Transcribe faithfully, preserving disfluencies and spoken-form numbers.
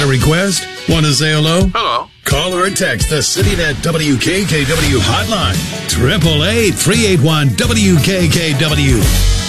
a request? Want to say hello? Hello. Call or text the CityNet W K K W hotline. triple eight, three eight one, W K K W.